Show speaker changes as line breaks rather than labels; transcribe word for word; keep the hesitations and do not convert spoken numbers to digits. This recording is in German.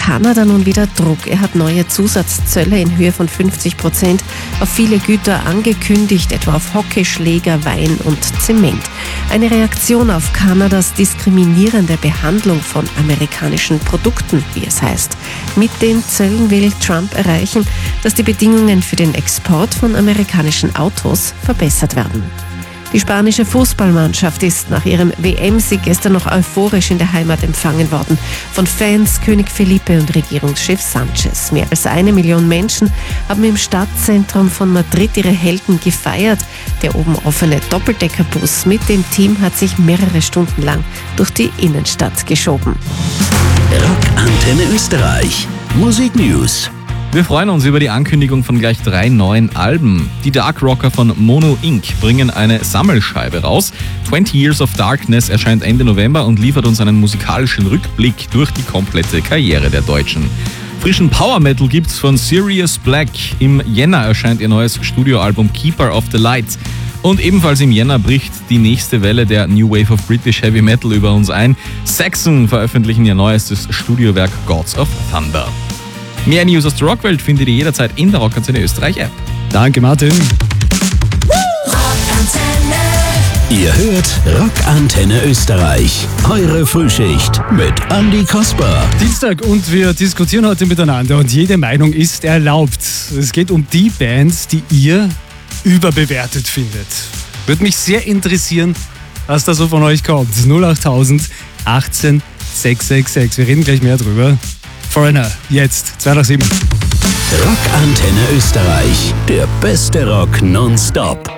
Kanada nun wieder Druck. Er hat neue Zusatzzölle in Höhe von fünfzig Prozent auf viele Güter angekündigt, etwa auf Hockeyschläger, Wein und Zement. Eine Reaktion auf Kanadas diskriminierende Behandlung von amerikanischen Produkten, wie es heißt. Mit den Zöllen will Trump erreichen, dass die Bedingungen für den Export von amerikanischen Autos verbessert werden. Die spanische Fußballmannschaft ist nach ihrem W M-Sieg gestern noch euphorisch in der Heimat empfangen worden. Von Fans, König Felipe und Regierungschef Sanchez. Mehr als eine Million Menschen haben im Stadtzentrum von Madrid ihre Helden gefeiert. Der oben offene Doppeldeckerbus mit dem Team hat sich mehrere Stunden lang durch die Innenstadt geschoben.
Rockantenne Österreich. Musik News.
Wir freuen uns über die Ankündigung von gleich drei neuen Alben. Die Dark Rocker von Mono Incorporated bringen eine Sammelscheibe raus. twenty Years of Darkness erscheint Ende November und liefert uns einen musikalischen Rückblick durch die komplette Karriere der Deutschen. Frischen Power Metal gibt's von Sirius Black. Im Jänner erscheint ihr neues Studioalbum Keeper of the Light. Und ebenfalls im Jänner bricht die nächste Welle der New Wave of British Heavy Metal über uns ein. Saxon veröffentlichen ihr neuestes Studiowerk Gods of Thunder. Mehr News aus der Rockwelt findet ihr jederzeit in der Rockantenne Österreich App.
Danke, Martin.
Ihr hört Rockantenne Österreich. Eure Frühschicht mit Andi Kasper.
Dienstag und wir diskutieren heute miteinander und jede Meinung ist erlaubt. Es geht um die Bands, die ihr überbewertet findet. Würde mich sehr interessieren, was da so von euch kommt. null acht tausend achtzehn sechs sechs sechs. Wir reden gleich mehr drüber. Foreigner, jetzt, zwei nach sieben.
Rockantenne Österreich, der beste Rock nonstop.